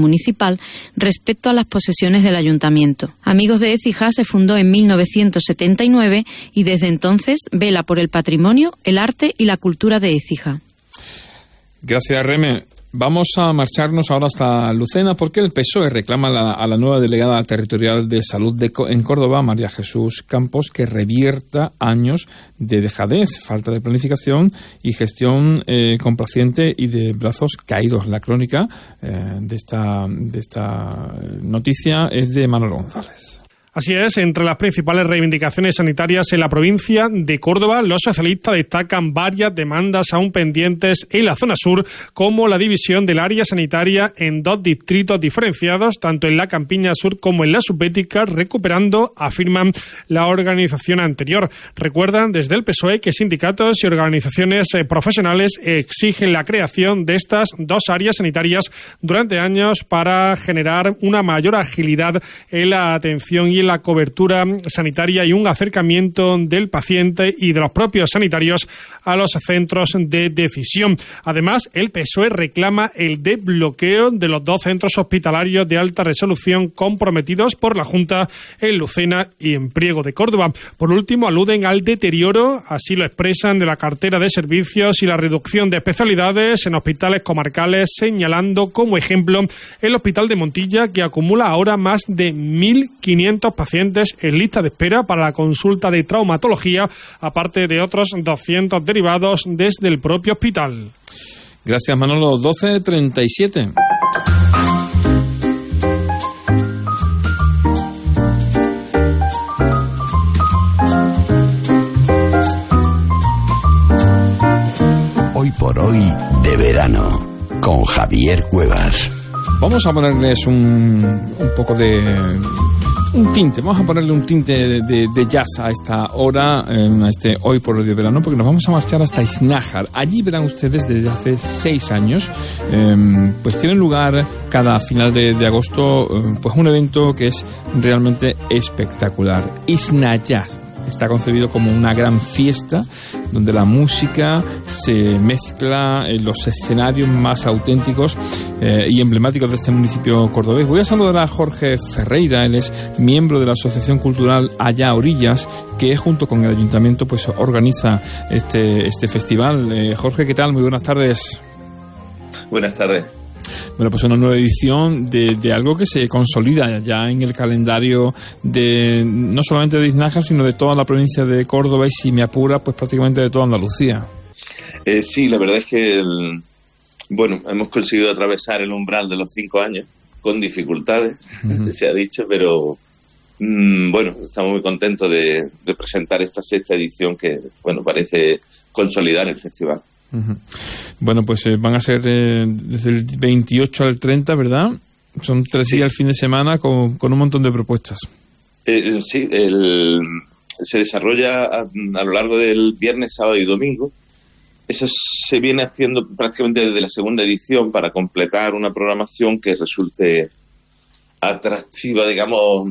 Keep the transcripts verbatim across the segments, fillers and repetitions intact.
municipal respecto a las posesiones del ayuntamiento. Amigos de Écija se fundó en mil novecientos setenta y nueve y desde entonces vela por el patrimonio, el arte y la cultura de Écija. Gracias, Reme. Vamos a marcharnos ahora hasta Lucena porque el P S O E reclama a la, a la nueva delegada territorial de salud de, en Córdoba, María Jesús Campos, que revierta años de dejadez, falta de planificación y gestión eh, complaciente y de brazos caídos. La crónica eh, de esta, de esta noticia es de Manolo González. Así es, entre las principales reivindicaciones sanitarias en la provincia de Córdoba, los socialistas destacan varias demandas aún pendientes en la zona sur, como la división del área sanitaria en dos distritos diferenciados, tanto en la Campiña Sur como en la Subbética, recuperando, afirman, la organización anterior. Recuerdan desde el P S O E que sindicatos y organizaciones profesionales exigen la creación de estas dos áreas sanitarias durante años para generar una mayor agilidad en la atención y la cobertura sanitaria y un acercamiento del paciente y de los propios sanitarios a los centros de decisión. Además, el P S O E reclama el desbloqueo de los dos centros hospitalarios de alta resolución comprometidos por la Junta en Lucena y en Priego de Córdoba. Por último, aluden al deterioro, así lo expresan, de la cartera de servicios y la reducción de especialidades en hospitales comarcales, señalando como ejemplo el Hospital de Montilla, que acumula ahora más de mil quinientos pacientes en lista de espera para la consulta de traumatología, aparte de otros doscientos derivados desde el propio hospital. Gracias, Manolo. doce treinta y siete. Hoy por hoy de verano, con Javier Cuevas. Vamos a ponerles un, un poco de... Un tinte, vamos a ponerle un tinte de, de, de jazz a esta hora, eh, a este Hoy por Hoy de Verano, porque nos vamos a marchar hasta Iznájar. Allí verán ustedes desde hace seis años, eh, pues tiene lugar cada final de, de agosto, eh, pues un evento que es realmente espectacular. Iznajazz está concebido como una gran fiesta donde la música se mezcla en los escenarios más auténticos eh, y emblemáticos de este municipio cordobés. Voy a saludar a Jorge Ferreira, él es miembro de la Asociación Cultural Allá Orillas, que junto con el Ayuntamiento pues organiza este, este festival. Eh, Jorge, ¿qué tal? Muy buenas tardes. Buenas tardes. Bueno, pues una nueva edición de, de algo que se consolida ya en el calendario de no solamente de Iznájar, sino de toda la provincia de Córdoba y, si me apura, pues prácticamente de toda Andalucía. Eh, sí, la verdad es que, el, bueno, hemos conseguido atravesar el umbral de los cinco años con dificultades, uh-huh. se ha dicho, pero mmm, bueno, estamos muy contentos de, de presentar esta sexta edición que, bueno, parece consolidar el festival. Uh-huh. Bueno, pues eh, van a ser eh, desde el veintiocho al treinta, ¿verdad? Son tres sí. días al fin de semana con, con un montón de propuestas. Eh, sí, el, se desarrolla a, a lo largo del viernes, sábado y domingo. Eso se viene haciendo prácticamente desde la segunda edición para completar una programación que resulte atractiva, digamos,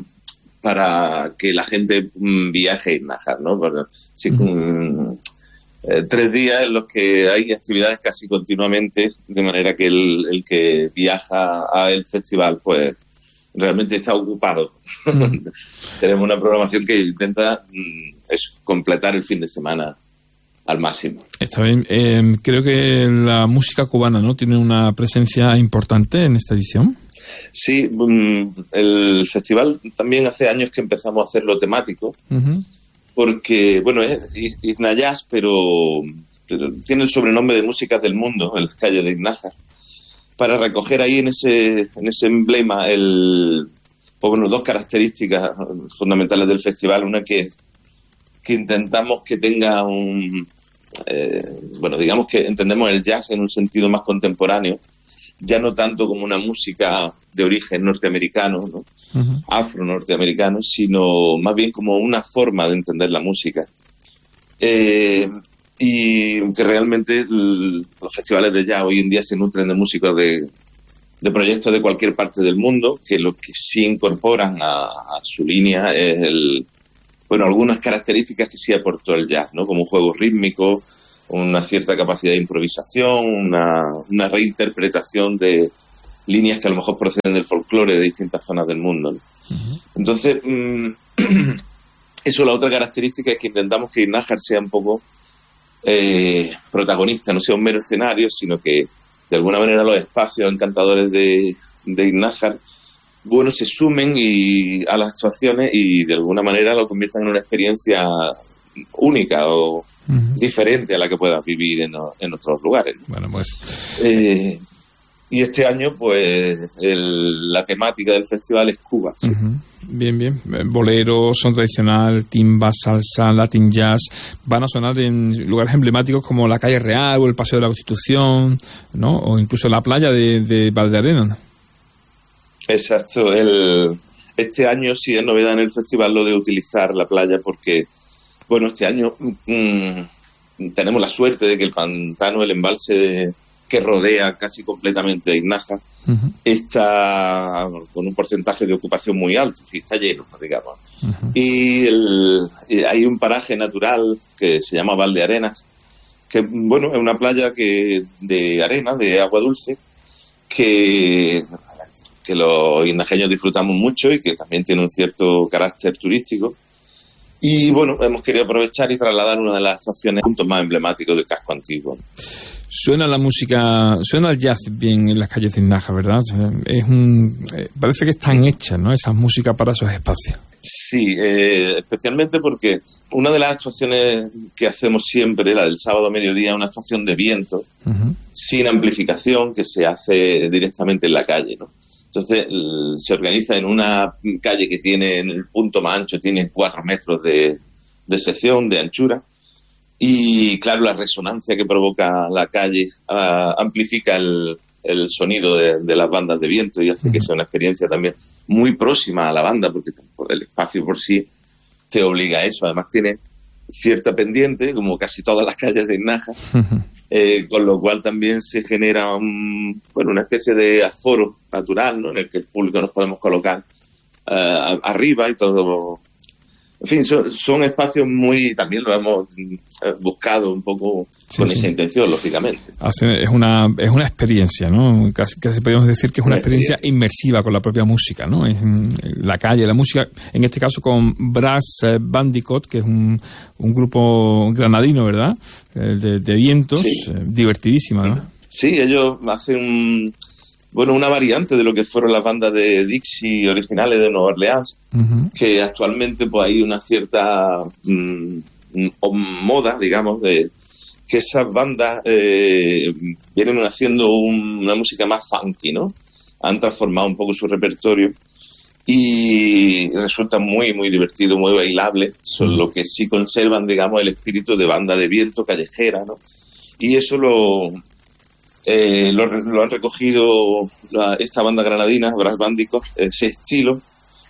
para que la gente mm, viaje a Iznájar, ¿no? Porque, sí, uh-huh. mm, Eh, tres días en los que hay actividades casi continuamente, de manera que el, el que viaja al festival pues realmente está ocupado. Mm. Tenemos una programación que intenta mm, es completar el fin de semana al máximo. Está bien. Eh, creo que la música cubana, ¿no?, tiene una presencia importante en esta edición. Sí, mm, el festival también hace años que empezamos a hacerlo temático. Uh-huh. Porque, bueno, es Iznajazz, pero, pero tiene el sobrenombre de Músicas del Mundo, en las calles de Iznájar, para recoger ahí en ese en ese emblema el, pues bueno, dos características fundamentales del festival. Una que, que intentamos que tenga un... Eh, bueno, digamos que entendemos el jazz en un sentido más contemporáneo, ya no tanto como una música de origen norteamericano, ¿no? Uh-huh. afro-norteamericano, sino más bien como una forma de entender la música. Eh, y que realmente el, los festivales de jazz hoy en día se nutren de músicos de, de proyectos de cualquier parte del mundo, que lo que sí incorporan a, a su línea es el, bueno, algunas características que sí aportó el jazz, ¿no? Como un juego rítmico, una cierta capacidad de improvisación, una, una reinterpretación de líneas que a lo mejor proceden del folclore de distintas zonas del mundo, ¿no? Uh-huh. Entonces, mmm, eso, la otra característica es que intentamos que Iznájar sea un poco eh, protagonista, no sea un mero escenario, sino que de alguna manera los espacios encantadores de, de Iznájar, bueno, se sumen y a las actuaciones y de alguna manera lo conviertan en una experiencia única o uh-huh. diferente a la que puedas vivir en, en otros lugares, ¿no? Bueno, pues... Eh, y este año, pues, el, la temática del festival es Cuba. ¿Sí? Uh-huh. Bien, bien. Bolero, son tradicional, timba, salsa, latin jazz. Van a sonar en lugares emblemáticos como la Calle Real o el Paseo de la Constitución, ¿no? O incluso la playa de, de Valdearena. Exacto. El, este año sí es novedad en el festival lo de utilizar la playa porque, bueno, este año mmm, tenemos la suerte de que el pantano, el embalse de... que rodea casi completamente a Iznájar, uh-huh. está con un porcentaje de ocupación muy alto, sí, está lleno, digamos. Uh-huh. Y, el, y hay un paraje natural que se llama Valdearenas, que bueno, es una playa que de arena, de agua dulce, que, que los iznajeños disfrutamos mucho y que también tiene un cierto carácter turístico. Y bueno, hemos querido aprovechar y trasladar una de las actuaciones puntos más emblemáticos del casco antiguo. Suena la música, suena el jazz bien en las calles de Iznájar, ¿verdad? Es un, eh, parece que están hechas, ¿no? Esas músicas para esos espacios. Sí, eh, especialmente porque una de las actuaciones que hacemos siempre, la del sábado a mediodía, es una actuación de viento, uh-huh. sin amplificación, que se hace directamente en la calle, ¿no? Entonces se organiza en una calle que tiene, en el punto más ancho, tiene cuatro metros de, de sección, de anchura. Y claro, la resonancia que provoca la calle uh, amplifica el, el sonido de, de las bandas de viento y hace uh-huh. que sea una experiencia también muy próxima a la banda, porque el espacio por sí te obliga a eso. Además tiene cierta pendiente, como casi todas las calles de Iznájar, uh-huh. eh, con lo cual también se genera un, bueno, una especie de aforo natural, ¿no? En el que el público nos podemos colocar uh, arriba y todo. En fin, son, son espacios muy... También lo hemos buscado un poco sí, con sí. esa intención, lógicamente. Hace, es una es una experiencia, ¿no? Casi, casi podríamos decir que es una, una experiencia, experiencia inmersiva con la propia música, ¿no? Es la calle, la música, en este caso con Brass Bandicoot, que es un, un grupo granadino, ¿verdad? De, de vientos, sí. divertidísima, ¿no? Sí, ellos hacen un... Bueno, una variante de lo que fueron las bandas de Dixie originales de Nueva Orleans, uh-huh. que actualmente pues hay una cierta mmm, moda, digamos, de que esas bandas eh, vienen haciendo un, una música más funky, ¿no? Han transformado un poco su repertorio y resulta muy, muy divertido, muy bailable, son uh-huh. lo que sí conservan, digamos, el espíritu de banda de viento callejera, ¿no? Y eso lo... Eh, lo, lo han recogido la, esta banda granadina, Brass Bandicoot, ese estilo,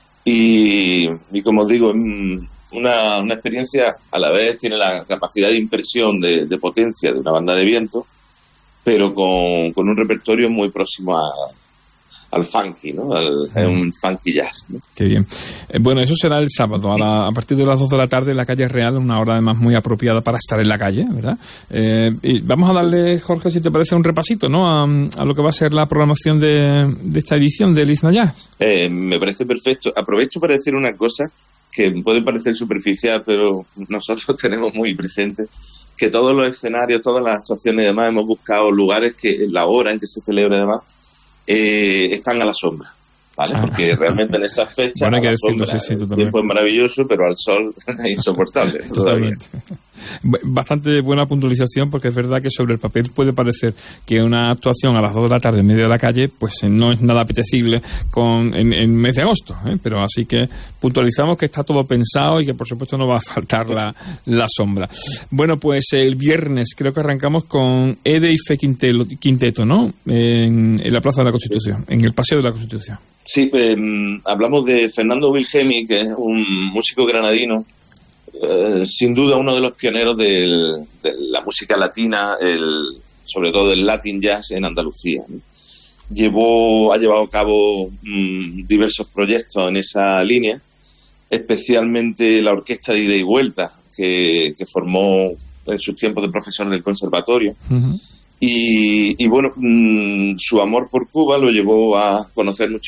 y, y como os digo, una, una experiencia a la vez tiene la capacidad de impresión, de, de potencia de una banda de viento, pero con, con un repertorio muy próximo a, al funky, ¿no? Al, a un funky jazz, ¿no? Qué bien. Eh, bueno, eso será el sábado, a, la, a partir de las dos de la tarde en la calle Real, una hora además muy apropiada para estar en la calle, ¿verdad? Eh, y vamos a darle, Jorge, si te parece, un repasito, ¿no? A, a lo que va a ser la programación de, de esta edición del Iznayas. Eh, me parece perfecto. Aprovecho para decir una cosa que puede parecer superficial, pero nosotros tenemos muy presente que todos los escenarios, todas las actuaciones y demás, hemos buscado lugares que la hora en que se celebra además Eh, están a la sombra, ¿vale? Ah. Porque realmente en esas fechas bueno, a la decirlo, sombra, sí, sí, el tiempo es maravilloso, pero al sol es insoportable. Totalmente. Bastante buena puntualización, porque es verdad que sobre el papel puede parecer que una actuación a las dos de la tarde en medio de la calle pues no es nada apetecible con, en, en mes de agosto, ¿eh? Pero así que puntualizamos que está todo pensado y que por supuesto no va a faltar la, la sombra. Bueno, pues el viernes creo que arrancamos con Ede y Fe Quinteto, ¿no? En, en la Plaza de la Constitución, en el Paseo de la Constitución. Sí, eh, hablamos de Fernando Wilhelmi, que es un músico granadino, eh, sin duda uno de los pioneros del, de la música latina, el, sobre todo del Latin Jazz en Andalucía, ¿no? Llevó, ha llevado a cabo mmm, diversos proyectos en esa línea, especialmente la Orquesta de Ida y Vuelta, que, que formó en sus tiempos de profesor del conservatorio. Uh-huh. Y, y bueno, mmm, su amor por Cuba lo llevó a conocer mucho